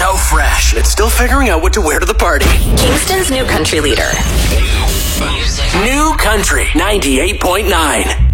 so fresh. It's still figuring out what to wear to the party. Kingston's new country leader. New Country 98.9.